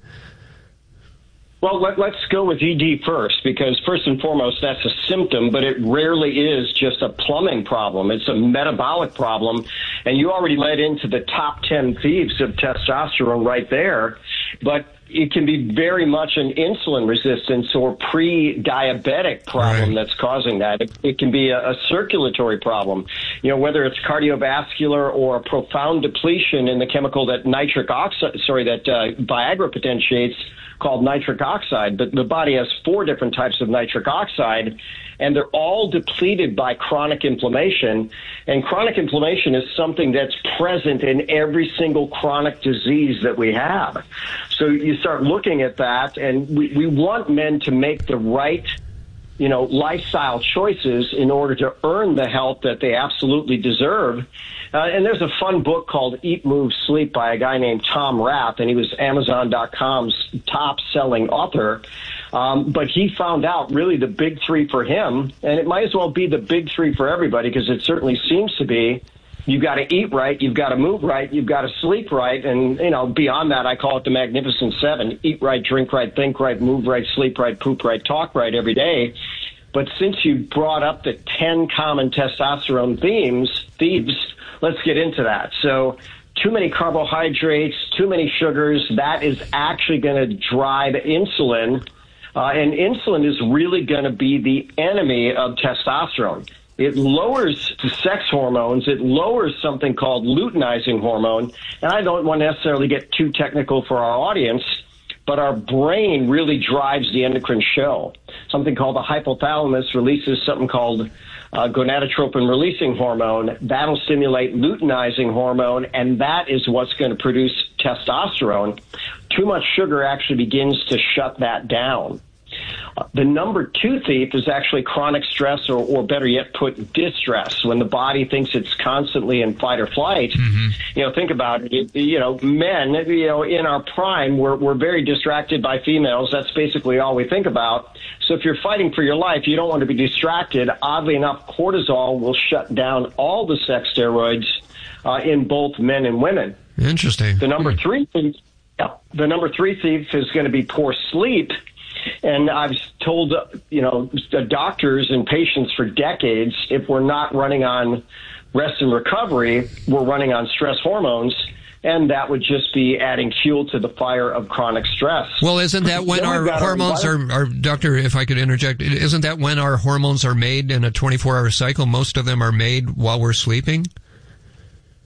Speaker 17: Well, let, let's go with E D first, because first and foremost, that's a symptom, but it rarely is just a plumbing problem. It's a metabolic problem, and you already led into the top ten thieves of testosterone right there, but it can be very much an insulin resistance or pre-diabetic problem right. that's causing that. It, it can be a, a circulatory problem, you know, whether it's cardiovascular or a profound depletion in the chemical that nitric oxide, sorry, that uh, Viagra potentiates, called nitric oxide. But the body has four different types of nitric oxide, and they're all depleted by chronic inflammation. And chronic inflammation is something that's present in every single chronic disease that we have. So you start looking at that, and we, we want men to make the right, you know, lifestyle choices in order to earn the health that they absolutely deserve. Uh, and there's a fun book called Eat, Move, Sleep by a guy named Tom Rath, and he was Amazon dot com's top-selling author. Um, but he found out really the big three for him, and it might as well be the big three for everybody, because it certainly seems to be. You've got to eat right, you've got to move right, you've got to sleep right, and, you know, beyond that, I call it the Magnificent Seven. Eat right, drink right, think right, move right, sleep right, poop right, talk right every day. But since you brought up the ten common testosterone themes, thieves, let's get into that. So too many carbohydrates, too many sugars, that is actually going to drive insulin. Uh, and insulin is really going to be the enemy of testosterone. It lowers the sex hormones. It lowers something called luteinizing hormone. And I don't want to necessarily get too technical for our audience, but our brain really drives the endocrine show. Something called the hypothalamus releases something called uh, gonadotropin-releasing hormone. That'll stimulate luteinizing hormone, and that is what's going to produce testosterone. Too much sugar actually begins to shut that down. Uh, the number two thief is actually chronic stress, or, or better yet put, distress, when the body thinks it's constantly in fight or flight. Mm-hmm. You know, think about it. it. You know, men, you know, in our prime, we're, we're very distracted by females. That's basically all we think about. So if you're fighting for your life, you don't want to be distracted. Oddly enough, cortisol will shut down all the sex steroids uh, in both men and women.
Speaker 14: Interesting.
Speaker 17: The number three thief, yeah, the number three thief is going to be poor sleep. And I've told, you know, doctors and patients for decades, if we're not running on rest and recovery, we're running on stress hormones, and that would just be adding fuel to the fire of chronic stress.
Speaker 14: Well, isn't that when our hormones are, are, doctor, if I could interject, isn't that when our hormones are made in a twenty-four hour cycle? Most of them are made while we're sleeping?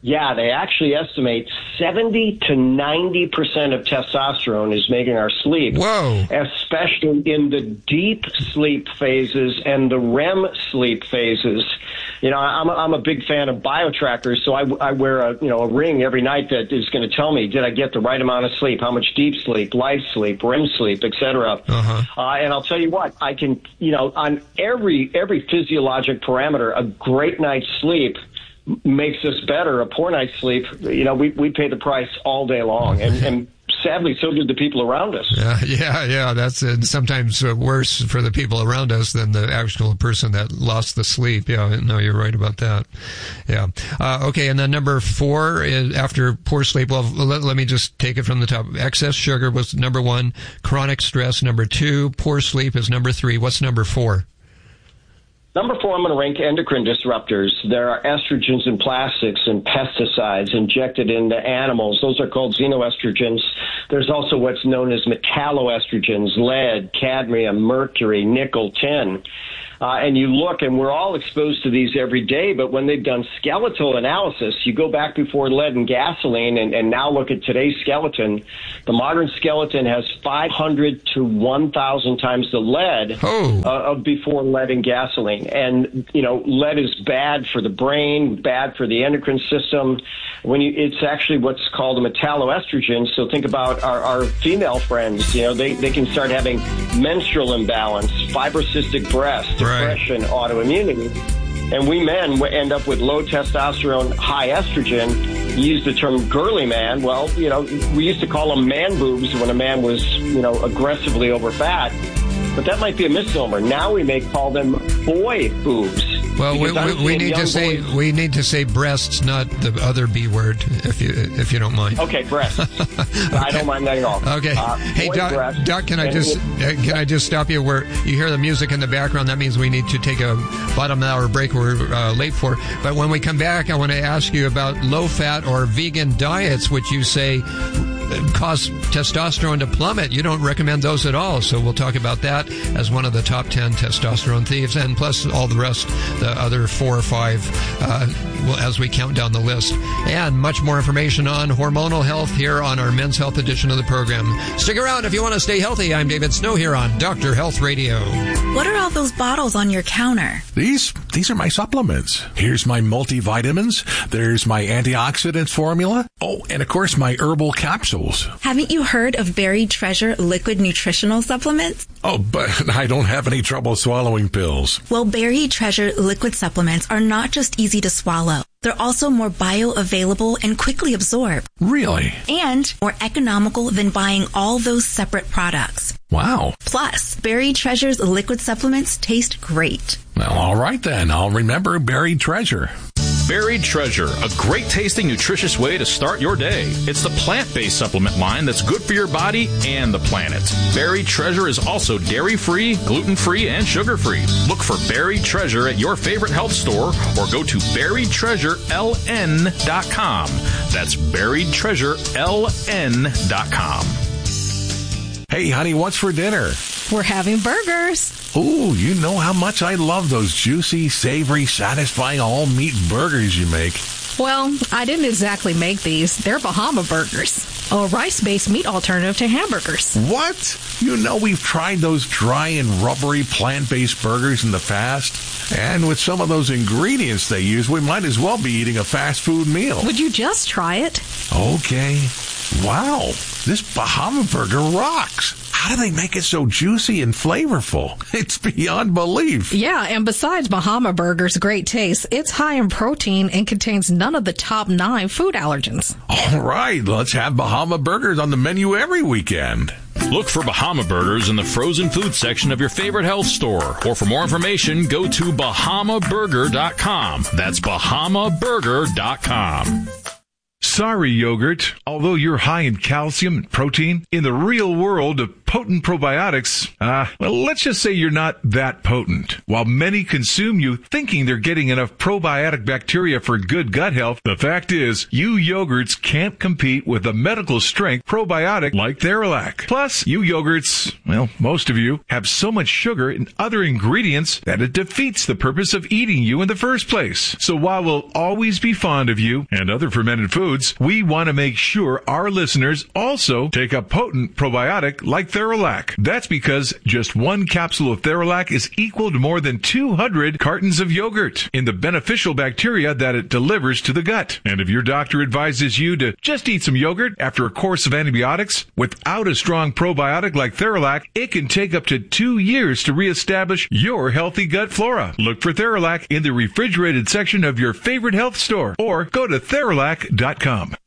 Speaker 17: Yeah, they actually estimate seventy to ninety percent of testosterone is making our sleep.
Speaker 14: Whoa.
Speaker 17: Especially in the deep sleep phases and the R E M sleep phases. You know, I'm a, I'm a big fan of BioTrackers, so I, I wear a, you know, a ring every night that is going to tell me, did I get the right amount of sleep, how much deep sleep, light sleep, R E M sleep, et cetera.
Speaker 14: Uh-huh.
Speaker 17: Uh, and I'll tell you what, I can, you know, on every every physiologic parameter, a great night's sleep makes us better. A poor night's sleep, you know, we we pay the price all day long, and, and sadly, so did the people around us.
Speaker 14: Yeah, yeah, yeah. That's uh, sometimes uh, worse for the people around us than the actual person that lost the sleep. Yeah, no, you're right about that. Yeah. Uh, okay, and then number four is after poor sleep. Well, let, let me just take it from the top. Excess sugar was number one. Chronic stress, number two. Poor sleep is number three. What's number four?
Speaker 17: Number four, I'm going to rank endocrine disruptors. There are estrogens in plastics and pesticides injected into animals. Those are called xenoestrogens. There's also what's known as metalloestrogens, lead, cadmium, mercury, nickel, tin. Uh, and you look, and we're all exposed to these every day, but when they've done skeletal analysis, you go back before lead and gasoline and, and now look at today's skeleton. The modern skeleton has five hundred to one thousand times the lead
Speaker 14: oh.
Speaker 17: uh, of before lead and gasoline. And, you know, lead is bad for the brain, bad for the endocrine system. When you, it's actually what's called a metalloestrogen. So think about our, our female friends. You know, they, they can start having menstrual imbalance, fibrocystic breast, depression, right. autoimmunity. And we men end up with low testosterone, high estrogen. You use the term girly man. Well, you know, we used to call them man boobs when a man was, you know, aggressively over fat. But that might be a misnomer. Now we may call them boy boobs.
Speaker 14: Well, we, we, we need to say boys. we need to say breasts, not the other B word, if you if you don't mind.
Speaker 17: Okay, breasts. okay. I don't mind that at all.
Speaker 14: Okay.
Speaker 17: Uh,
Speaker 14: hey, Doc, Doc, can I just it, can I just stop you where you hear the music in the background? That means we need to take a bottom hour break. We're uh, late for. But when we come back, I want to ask you about low-fat or vegan diets, which you say cause testosterone to plummet. You don't recommend those at all. So we'll talk about that as one of the top ten testosterone thieves, and plus all the rest, the other four or five, uh, as we count down the list. And much more information on hormonal health here on our Men's Health edition of the program. Stick around if you want to stay healthy. I'm David Snow here on Doctor Health Radio.
Speaker 18: What are all those bottles on your counter?
Speaker 9: These, these are my supplements. Here's my multivitamins. There's my antioxidants formula. Oh, and of course my herbal capsules.
Speaker 18: Haven't you heard of Buried Treasure liquid nutritional supplements?
Speaker 9: Oh, but I don't have any trouble swallowing pills.
Speaker 18: Well, Buried Treasure liquid supplements are not just easy to swallow. They're also more bioavailable and quickly absorbed.
Speaker 9: Really?
Speaker 18: And more economical than buying all those separate products.
Speaker 9: Wow.
Speaker 18: Plus, Buried Treasure's liquid supplements taste great.
Speaker 9: Well, all right then. I'll remember Buried Treasure.
Speaker 19: Buried Treasure, a great tasting, nutritious way to start your day. It's the plant-based supplement line that's good for your body and the planet. Buried Treasure is also dairy-free, gluten-free, and sugar-free. Look for Buried Treasure at your favorite health store or go to buried treasure l n dot com. That's buried treasure l n dot com.
Speaker 9: Hey, honey, what's for dinner?
Speaker 20: We're having burgers.
Speaker 9: Ooh, you know how much I love those juicy, savory, satisfying all-meat burgers you make.
Speaker 20: Well, I didn't exactly make these. They're Bahama Burgers, a rice-based meat alternative to hamburgers.
Speaker 9: What? You know we've tried those dry and rubbery plant-based burgers in the past. And with some of those ingredients they use, we might as well be eating a fast food meal.
Speaker 20: Would you just try it?
Speaker 9: Okay. Wow, this Bahama Burger rocks. How do they make it so juicy and flavorful? It's beyond belief.
Speaker 20: Yeah, and besides Bahama Burger's great taste, it's high in protein and contains none of the top nine food allergens.
Speaker 9: All right, let's have Bahama Burgers on the menu every weekend.
Speaker 19: Look for Bahama Burgers in the frozen food section of your favorite health store. Or for more information, go to bahama burger dot com. That's bahama burger dot com.
Speaker 21: Sorry, yogurt. Although you're high in calcium and protein, in the real world, potent probiotics, uh, well, let's just say you're not that potent. While many consume you thinking they're getting enough probiotic bacteria for good gut health, the fact is you yogurts can't compete with a medical strength probiotic like Theralac. Plus, you yogurts, well, most of you, have so much sugar and other ingredients that it defeats the purpose of eating you in the first place. So while we'll always be fond of you and other fermented foods, we want to make sure our listeners also take a potent probiotic like Theralac. That's because just one capsule of Theralac is equal to more than two hundred cartons of yogurt in the beneficial bacteria that it delivers to the gut. And if your doctor advises you to just eat some yogurt after a course of antibiotics without a strong probiotic like Theralac, it can take up to two years to reestablish your healthy gut flora. Look for Theralac in the refrigerated section of your favorite health store or go to Theralac dot com.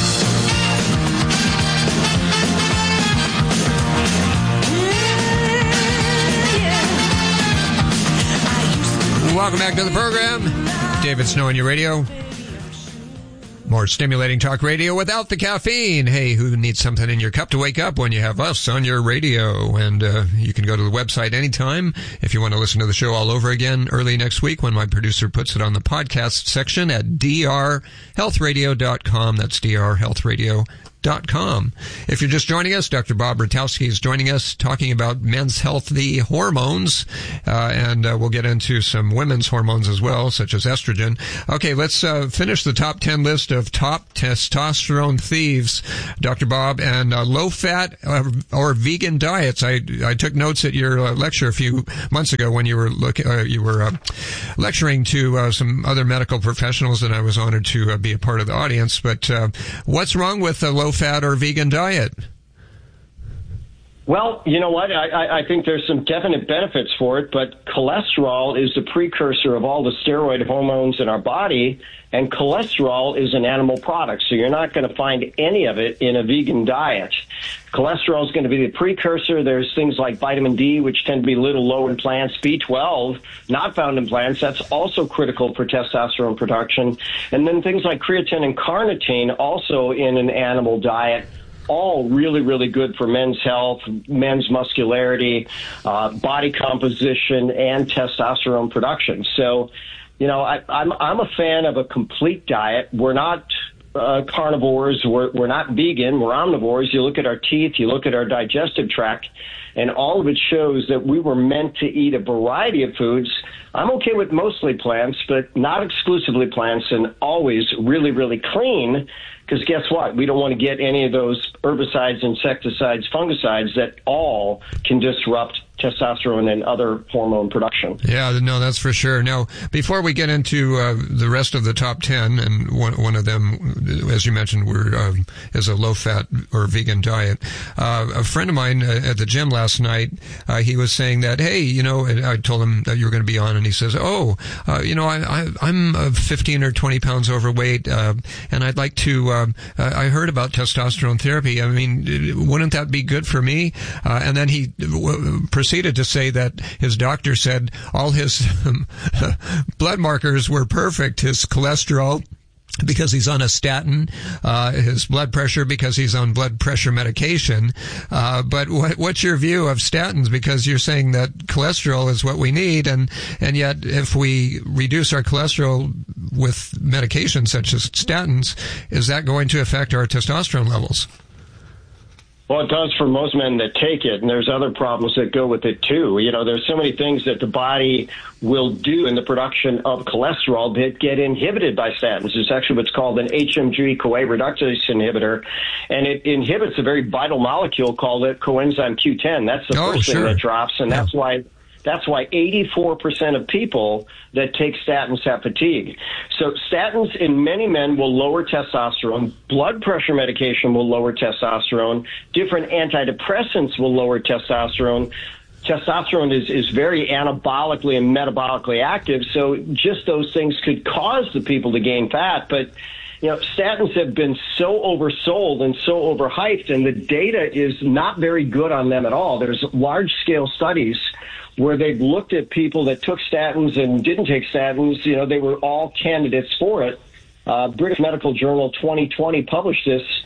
Speaker 14: Welcome back to the program. David Snow on your radio. More stimulating talk radio without the caffeine. Hey, who needs something in your cup to wake up when you have us on your radio? And uh, you can go to the website anytime if you want to listen to the show all over again early next week when my producer puts it on the podcast section at d r health radio dot com. That's d r health radio dot com. If you're just joining us, Doctor Bob Rutowski is joining us talking about men's healthy hormones, uh, and uh, we'll get into some women's hormones as well, such as estrogen. Okay, let's uh, finish the top ten list of top testosterone thieves, Doctor Bob, and uh, low-fat uh, or vegan diets. I I took notes at your uh, lecture a few months ago when you were look, uh, you were uh, lecturing to uh, some other medical professionals, and I was honored to uh, be a part of the audience. But uh, what's wrong with the low fat or vegan diet?
Speaker 17: Well, you know what? I, I think there's some definite benefits for it, but cholesterol is the precursor of all the steroid hormones in our body, and cholesterol is an animal product, so you're not going to find any of it in a vegan diet. Cholesterol is going to be the precursor. There's things like vitamin D, which tend to be a little low in plants. B twelve, not found in plants. That's also critical for testosterone production. And then things like creatine and carnitine, also in an animal diet, all really, really good for men's health, men's muscularity, uh, body composition, and testosterone production. So, you know, I, I'm I'm a fan of a complete diet. We're not uh, carnivores. We're, we're not vegan. We're omnivores. You look at our teeth. You look at our digestive tract, and all of it shows that we were meant to eat a variety of foods. I'm okay with mostly plants, but not exclusively plants, and always really, really clean. Because guess what? We don't want to get any of those herbicides, insecticides, fungicides that all can disrupt testosterone and other hormone production.
Speaker 14: Yeah, no, that's for sure. Now, before we get into uh, the rest of the top ten, and one, one of them, as you mentioned, were, uh, is a low-fat or vegan diet. Uh, a friend of mine at the gym last night, uh, he was saying that, hey, you know, I told him that you were going to be on, and he says, oh, uh, you know, I, I, I'm fifteen or twenty pounds overweight, uh, and I'd like to, uh, I heard about testosterone therapy. I mean, wouldn't that be good for me? Uh, and then he w- proceeded to say that his doctor said all his blood markers were perfect. His cholesterol, because he's on a statin, uh, his blood pressure because he's on blood pressure medication. Uh, but what, what's your view of statins? Because you're saying that cholesterol is what we need, and, and yet if we reduce our cholesterol with medications such as statins, is that going to affect our testosterone levels?
Speaker 17: Well, it does for most men that take it, and there's other problems that go with it, too. You know, there's so many things that the body will do in the production of cholesterol that get inhibited by statins. It's actually what's called an H M G-CoA reductase inhibitor, and it inhibits a very vital molecule called it coenzyme Q ten. That's the
Speaker 14: oh,
Speaker 17: first
Speaker 14: sure.
Speaker 17: thing that drops, and yeah. that's why... That's why eighty-four percent of people that take statins have fatigue. So statins in many men will lower testosterone. Blood pressure medication will lower testosterone. Different antidepressants will lower testosterone. Testosterone is, is very anabolically and metabolically active, so just those things could cause the people to gain fat. But you know, statins have been so oversold and so overhyped, and the data is not very good on them at all. There's large-scale studies where they've looked at people that took statins and didn't take statins. You know, they were all candidates for it. Uh, British Medical Journal twenty twenty published this,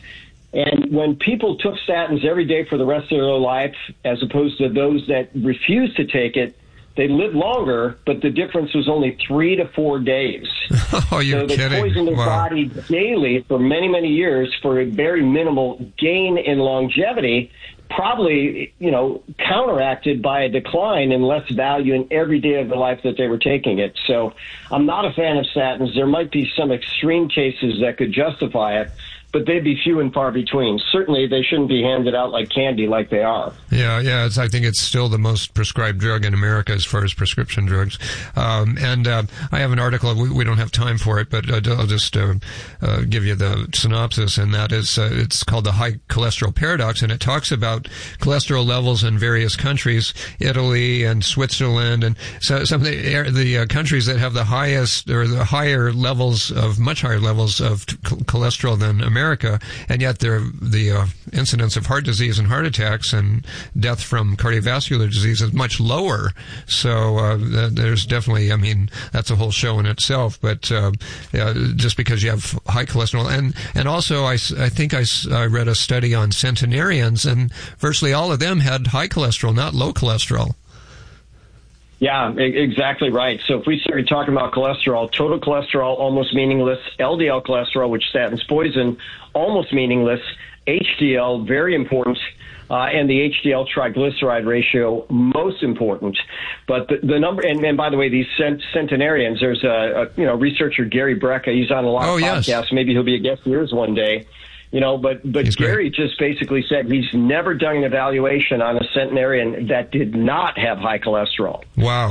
Speaker 17: And when people took statins every day for the rest of their life, as opposed to those that refused to take it, they lived longer, but the difference was only three to four days.
Speaker 14: Oh, you're
Speaker 17: so they
Speaker 14: kidding.
Speaker 17: poisoned their
Speaker 14: Wow.
Speaker 17: body daily for many, many years for a very minimal gain in longevity, probably, you know, counteracted by a decline in less value in every day of the life that they were taking it. So I'm not a fan of statins. There might be some extreme cases that could justify it, but they'd be few and far between. Certainly, they shouldn't be handed out like candy like they are.
Speaker 14: Yeah, yeah. It's, I think it's still the most prescribed drug in America as far as prescription drugs. Um, and uh, I have an article. We, we don't have time for it, but uh, I'll just uh, uh, give you the synopsis. And that is, uh, it's called the high cholesterol paradox, and it talks about cholesterol levels in various countries, Italy and Switzerland, and so some of the, the uh, countries that have the highest or the higher levels of much higher levels of t- cholesterol than America. America, and yet the uh, incidence of heart disease and heart attacks and death from cardiovascular disease is much lower. So uh, there's definitely, I mean, that's a whole show in itself. But uh, uh, just because you have high cholesterol, and and also I, I think I, I read a study on centenarians, and virtually all of them had high cholesterol, not low cholesterol.
Speaker 17: Yeah, exactly right. So if we started talking about cholesterol, total cholesterol, almost meaningless. L D L cholesterol, which statins poison, almost meaningless. H D L, very important. Uh, and the H D L triglyceride ratio, most important. But the, the number, and, and by the way, these cent- centenarians, there's a, a you know researcher, Gary Brecka. He's on a lot
Speaker 14: oh,
Speaker 17: of podcasts.
Speaker 14: Yes.
Speaker 17: Maybe he'll be a guest of yours one day. You know, but but
Speaker 14: He's
Speaker 17: Gary
Speaker 14: great.
Speaker 17: just basically said he's never done an evaluation on a centenarian that did not have high cholesterol.
Speaker 14: Wow.